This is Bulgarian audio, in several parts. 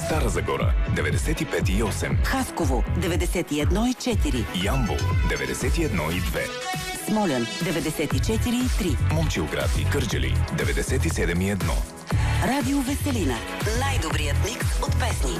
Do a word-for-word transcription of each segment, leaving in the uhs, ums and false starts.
Стара Загора деветдесет и пет и осем, Хасково деветдесет и едно и четири, Ямбол деветдесет и едно и две, Смолян деветдесет и четири и три, Момчилград и Кърджали деветдесет и седем и едно. Радио Веселина. Най-добрият микс от песни.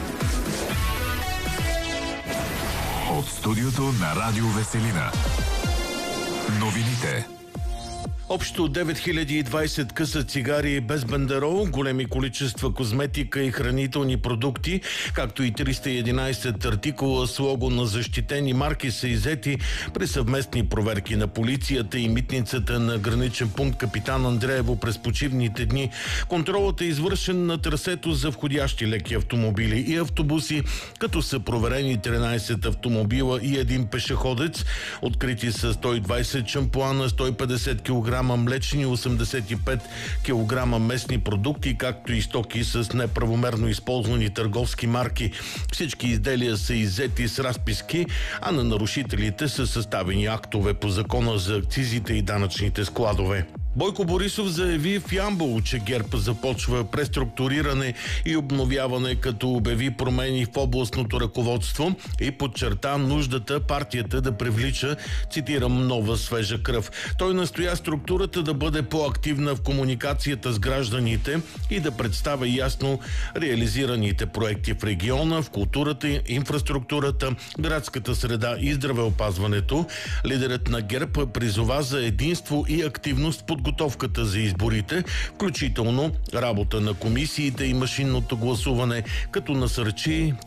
От студиото на Радио Веселина. Новините. Общо девет хиляди и двадесет къса цигари без бандерол, големи количества козметика и хранителни продукти, както и триста и единадесет артикула с лого на защитени марки са иззети при съвместни проверки на полицията и митницата на граничен пункт Капитан Андреево през почивните дни. Контролът е извършен на трасето за входящи леки автомобили и автобуси, като са проверени тринадесет автомобила и един пешеходец. Открити са сто и двадесет шампуана, сто и петдесет килограма млечни, осемдесет и пет килограма местни продукти, както и стоки с неправомерно използвани търговски марки. Всички изделия са иззети с разписки, а на нарушителите са съставени актове по закона за акцизите и данъчните складове. Бойко Борисов заяви в Ямбол, че ГЕРБ започва преструктуриране и обновяване, като обяви промени в областното ръководство и подчерта нуждата партията да привлича, цитирам, нова свежа кръв. Той настоя структурата да бъде по-активна в комуникацията с гражданите и да представя ясно реализираните проекти в региона, в културата, инфраструктурата, градската среда и здравеопазването. Лидерът на ГЕРБ призова за единство и активност в подготовката за изборите, включително работа на комисиите и машинното гласуване, като насърчи